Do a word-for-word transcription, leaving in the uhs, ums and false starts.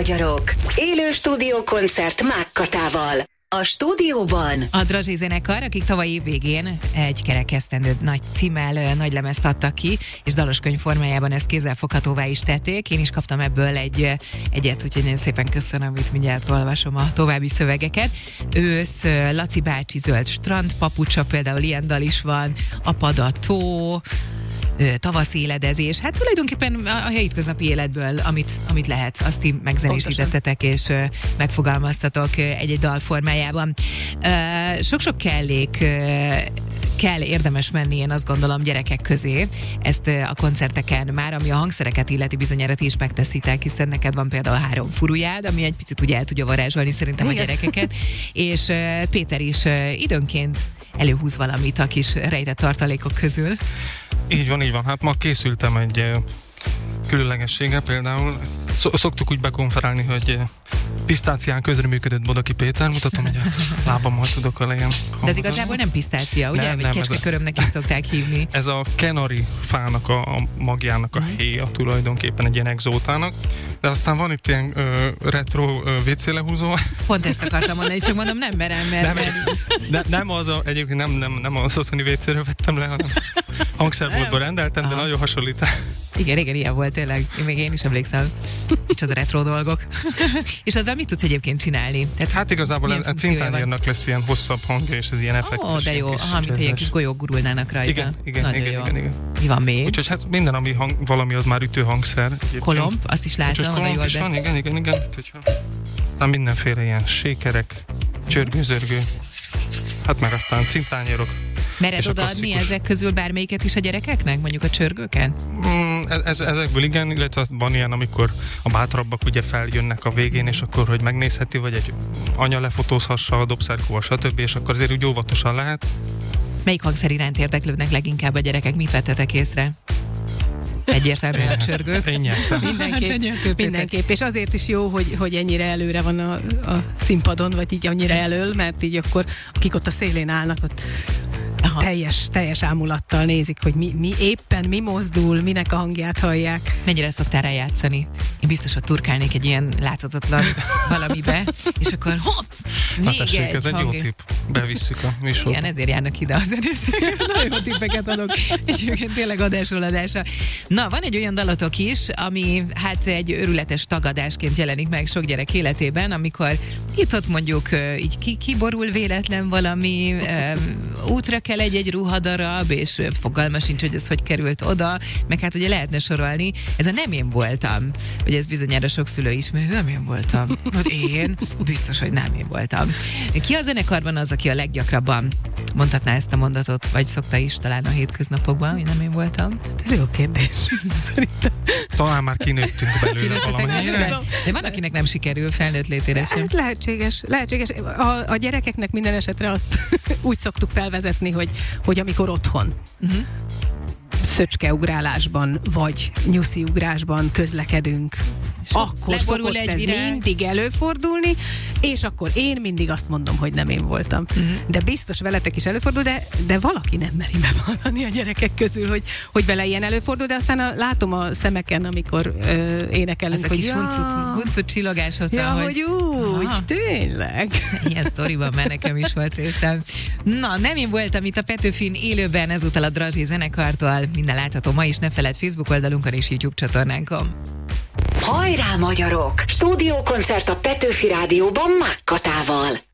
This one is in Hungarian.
magyarok. Élő stúdiókoncert Mákkatával. A stúdióban a Drazsi zenekar, akik tavaly év végén egy kerekesztendő nagy címmel nagy lemezt adtak ki, és daloskönyv formájában ezt kézzelfoghatóvá is tették. Én is kaptam ebből egy, egyet, úgyhogy nagyon szépen köszönöm, itt mindjárt olvasom a további szövegeket. Ősz, Laci bácsi zöld strand papucsa, például ilyen dal is van, Apad a tó, tavasz éledezés, hát tulajdonképpen a hétköznapi életből, amit, amit lehet, azt ti megzenésítettetek és uh, megfogalmaztatok uh, egy-egy dal formájában. Uh, sok-sok kellék uh, kell érdemes menni, én azt gondolom, gyerekek közé. Ezt uh, a koncerteken már, ami a hangszereket illeti, bizonyára ti is megteszitek, hiszen neked van például három furujád, ami egy picit ugye el tudja varázsolni szerintem a gyerekeket, és uh, Péter is uh, időnként előhúz valamit a kis rejtett tartalékok közül. Így van, így van. Hát ma készültem egy uh, különlegességgel, például szoktuk úgy bekonferálni, hogy uh, pisztácián közreműködött Bodaki Péter, mutatom, hogy a lábammal tudok a lejem. De ez igazából nem pisztácia, ugye? Nem, vagy kecskekörömnek is szokták hívni. Ez a kenari fának, a, a magjának a mm. héja tulajdonképpen, egy ilyen exótának. De aztán van itt ilyen uh, retro uh, vé cé lehúzó. Pont ezt akartam mondani, csak mondom, nem merem, mert... Nem, mert... Ne, nem az a, egyébként nem, nem, nem az otthoni vé céről vettem le, hanem hangszerboltból rendeltem, de nagyon hasonlít. Igen, igen, ilyen volt tényleg. Én még én is emlékszem. Micsoda retro dolgok. És azzal mit tudsz egyébként csinálni? Tehát hát igazából a cintányérnak lesz ilyen hosszabb hangja, és ez ilyen effektus. Ó, de jó, aha, mint egy kis golyók gurulnának rajta. Igen, igen, igen, igen, igen. Mi van még? Úgyhogy hát minden, ami hang, valami, az már ütőhangszer. Kolomb, azt is látom. Úgyhogy kolomb is van, igen, igen, igen. Aztán mindenféle ilyen sékerek, csörgőzörgő, hát meg aztán cintányérok. Mered odaadni ezek közül bármelyiket is a gyerekeknek, mondjuk a csörgőken? Mm, ez, ezekből igen, illetve van ilyen, amikor a bátrabbak ugye feljönnek a végén, és akkor, hogy megnézheti, vagy egy anya lefotózhassa a dobszerkóval, stb., és akkor azért úgy óvatosan lehet. Melyik hangszer iránt érdeklődnek leginkább a gyerekek? Mit vettetek észre? Egyértelműen a csörgők. Mindenképp, mindenképp. És azért is jó, hogy, hogy ennyire előre van a, a színpadon, vagy így annyira elől, mert így akkor akik ott a szélén állnak, ott Aha. teljes, teljes ámulattal nézik, hogy mi, mi éppen, mi mozdul, minek a hangját hallják. Mennyire szoktál rá játszani? Én biztos, hogy turkálnék egy ilyen láthatatlan valamibe, és akkor hopp, még hát tessék, egy ez egy hang. jó tipp. Bevisszük a műsorba. Igen, ezért járnak ide a zenészek. Nagyon jó tippeket adok. És egyébként tényleg adásról adásra. Na, van egy olyan dalotok is, ami hát egy őrületes tagadásként jelenik meg sok gyerek életében, amikor itt-ott mondjuk így ki, kiborul véletlen valami, útra kell egy-egy ruhadarab, és fogalma sincs, hogy ez hogy került oda, meg hát ugye lehetne sorolni. Ez a nem én voltam. Ugye ez bizonyára sok szülő ismeri, nem én voltam. Hát én? Biztos, hogy nem én voltam. Ki a zenekarban az, aki a leggyakrabban mondhatná ezt a mondatot, vagy szokta is talán a hétköznapokban, hogy nem én voltam? Ez jó kérdés. Szerintem. Talán már kinőttünk belőle valamennyire. De van, akinek nem sikerül felnőtt létére sem. Lehetséges, lehetséges. A, a gyerekeknek minden esetre azt úgy szoktuk felvezetni, hogy, hogy amikor otthon uh-huh. szöcskeugrálásban vagy nyusziugrásban közlekedünk, so, akkor szokott ez virág. mindig előfordulni, és akkor én mindig azt mondom, hogy nem én voltam. Uh-huh. De biztos veletek is előfordul, de, de valaki nem meri bevallani a gyerekek közül, hogy, hogy vele ilyen előfordul, de aztán a, látom a szemeken, amikor ö, énekelünk, ez hogy kis ja, huncut, huncut csillogás hozzá, ja, hogy, hogy úgy, aha. tényleg. Ilyen sztoriban már nekem is volt részem. Na, nem én voltam itt a Petőfin élőben, ezúttal a Drazsi zenekartól, minden látható ma is, ne feledd Facebook oldalunkon és YouTube csatornánkon. Hajrá magyarok! Stúdiókoncert a Petőfi Rádióban Mákkatával.